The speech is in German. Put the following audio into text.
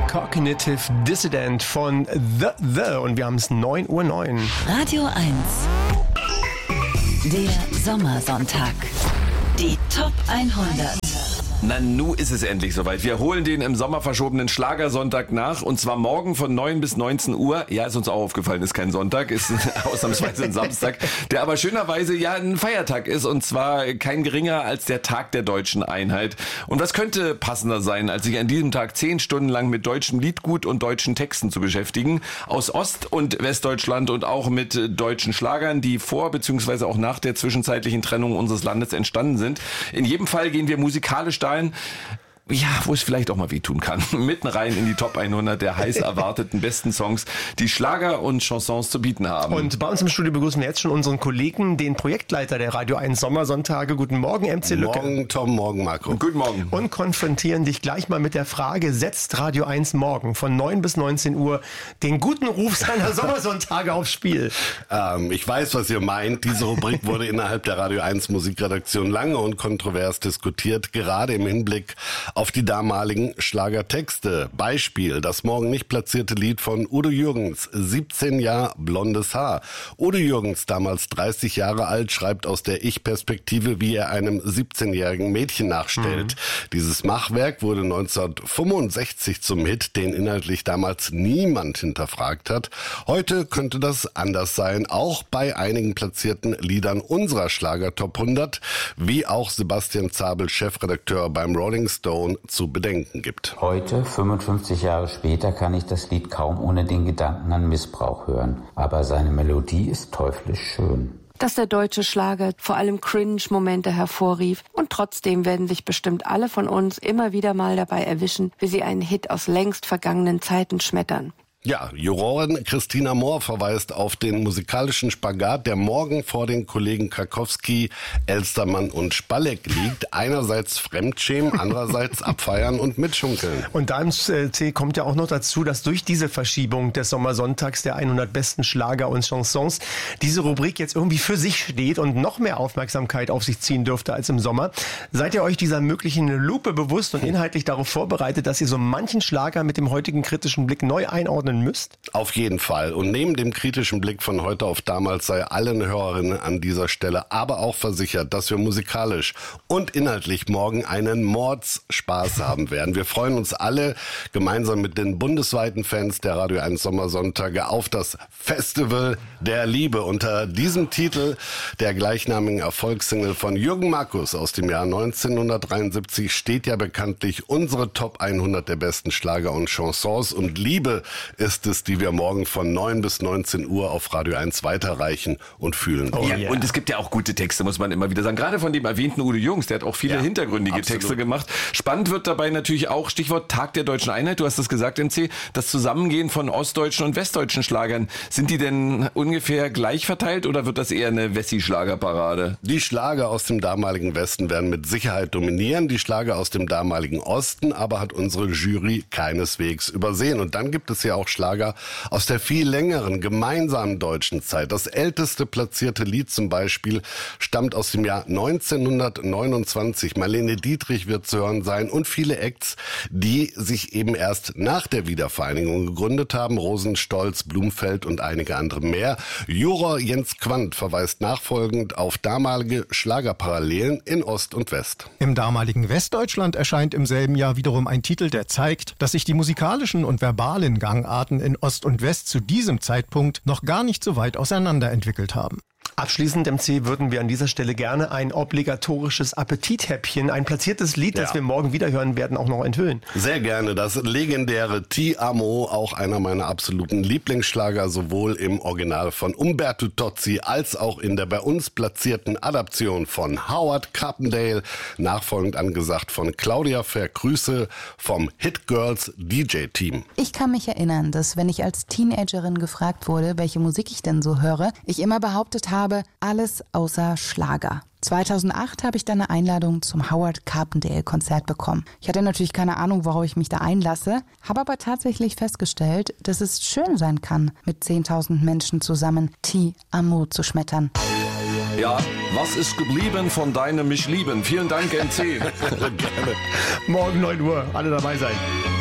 Cognitive Dissident von The und wir haben es 9:09 Uhr. Radio 1. Der Sommersonntag. Die Top 100. Na, nu ist es endlich soweit. Wir holen den im Sommer verschobenen Schlagersonntag nach und zwar morgen von 9 bis 19 Uhr. Ja, ist uns auch aufgefallen, ist kein Sonntag, ist ausnahmsweise ein Samstag, der aber schönerweise ja ein Feiertag ist und zwar kein geringer als der Tag der deutschen Einheit. Und was könnte passender sein, als sich an diesem Tag 10 Stunden lang mit deutschem Liedgut und deutschen Texten zu beschäftigen, aus Ost- und Westdeutschland und auch mit deutschen Schlagern, die vor bzw. auch nach der zwischenzeitlichen Trennung unseres Landes entstanden sind. In jedem Fall gehen wir musikalisch da ja, wo es vielleicht auch mal wehtun kann. Mitten rein in die Top 100 der heiß erwarteten besten Songs, die Schlager und Chansons zu bieten haben. Und bei uns im Studio begrüßen wir jetzt schon unseren Kollegen, den Projektleiter der Radio 1 Sommersonntage. Guten Morgen, MC Lücke. Morgen, Tom, morgen, Marco. Guten Morgen. Und konfrontieren dich gleich mal mit der Frage, setzt Radio 1 morgen von 9 bis 19 Uhr den guten Ruf seiner Sommersonntage aufs Spiel? Ich weiß, was ihr meint. Diese Rubrik wurde innerhalb der Radio 1 Musikredaktion lange und kontrovers diskutiert, gerade im Hinblick auf die damaligen Schlagertexte. Beispiel, das morgen nicht platzierte Lied von Udo Jürgens, 17 Jahre blondes Haar. Udo Jürgens, damals 30 Jahre alt, schreibt aus der Ich-Perspektive, wie er einem 17-jährigen Mädchen nachstellt. Dieses Machwerk wurde 1965 zum Hit, den inhaltlich damals niemand hinterfragt hat. Heute könnte das anders sein, auch bei einigen platzierten Liedern unserer Schlager-Top 100, wie auch Sebastian Zabel, Chefredakteur beim Rolling Stone, zu bedenken gibt. Heute, 55 Jahre später, kann ich das Lied kaum ohne den Gedanken an Missbrauch hören. Aber seine Melodie ist teuflisch schön. Dass der deutsche Schlager vor allem Cringe-Momente hervorrief. Und trotzdem werden sich bestimmt alle von uns immer wieder mal dabei erwischen, wie sie einen Hit aus längst vergangenen Zeiten schmettern. Ja, Jurorin Christina Mohr verweist auf den musikalischen Spagat, der morgen vor den Kollegen Karkowski, Elstermann und Spalleck liegt. Einerseits Fremdschämen, andererseits abfeiern und mitschunkeln. Und da im C kommt ja auch noch dazu, dass durch diese Verschiebung des Sommersonntags der 100 besten Schlager und Chansons diese Rubrik jetzt irgendwie für sich steht und noch mehr Aufmerksamkeit auf sich ziehen dürfte als im Sommer. Seid ihr euch dieser möglichen Lupe bewusst und inhaltlich darauf vorbereitet, dass ihr so manchen Schlager mit dem heutigen kritischen Blick neu einordnen müsst? Auf jeden Fall. Und neben dem kritischen Blick von heute auf damals sei allen Hörerinnen an dieser Stelle aber auch versichert, dass wir musikalisch und inhaltlich morgen einen Mordsspaß haben werden. Wir freuen uns alle gemeinsam mit den bundesweiten Fans der Radio 1 Sommersonntage auf das Festival der Liebe. Unter diesem Titel der gleichnamigen Erfolgssingle von Jürgen Markus aus dem Jahr 1973 steht ja bekanntlich unsere Top 100 der besten Schlager und Chansons, und Liebe ist es, die wir morgen von 9 bis 19 Uhr auf Radio 1 weiterreichen und fühlen wollen. Ja, yeah. Und es gibt ja auch gute Texte, muss man immer wieder sagen. Gerade von dem erwähnten Udo Jürgens, der hat auch viele hintergründige Texte gemacht. Spannend wird dabei natürlich auch, Stichwort Tag der deutschen Einheit, du hast das gesagt, MC, das Zusammengehen von ostdeutschen und westdeutschen Schlagern. Sind die denn ungefähr gleich verteilt oder wird das eher eine Wessi-Schlagerparade? Die Schlager aus dem damaligen Westen werden mit Sicherheit dominieren, die Schlager aus dem damaligen Osten aber hat unsere Jury keineswegs übersehen. Und dann gibt es ja auch Schlager aus der viel längeren gemeinsamen deutschen Zeit. Das älteste platzierte Lied zum Beispiel stammt aus dem Jahr 1929. Marlene Dietrich wird zu hören sein und viele Acts, die sich eben erst nach der Wiedervereinigung gegründet haben. Rosenstolz, Blumfeld und einige andere mehr. Juror Jens Quandt verweist nachfolgend auf damalige Schlagerparallelen in Ost und West. Im damaligen Westdeutschland erscheint im selben Jahr wiederum ein Titel, der zeigt, dass sich die musikalischen und verbalen Gangarten in Ost und West zu diesem Zeitpunkt noch gar nicht so weit auseinander entwickelt haben. Abschließend, MC, würden wir an dieser Stelle gerne ein obligatorisches Appetithäppchen, ein platziertes Lied, das wir morgen wieder hören werden, auch noch enthüllen. Sehr gerne. Das legendäre Ti Amo, auch einer meiner absoluten Lieblingsschlager, sowohl im Original von Umberto Tozzi als auch in der bei uns platzierten Adaption von Howard Carpendale, nachfolgend angesagt von Claudia Fair. Grüße vom Hit Girls DJ-Team. Ich kann mich erinnern, dass wenn ich als Teenagerin gefragt wurde, welche Musik ich denn so höre, ich immer behauptet habe, alles außer Schlager. 2008 habe ich dann eine Einladung zum Howard Carpendale Konzert bekommen. Ich hatte natürlich keine Ahnung, worauf ich mich da einlasse, habe aber tatsächlich festgestellt, dass es schön sein kann, mit 10.000 Menschen zusammen Ti Amo zu schmettern. Ja, was ist geblieben von deinem Mich lieben? Vielen Dank, MC. Morgen 9 Uhr, alle dabei sein.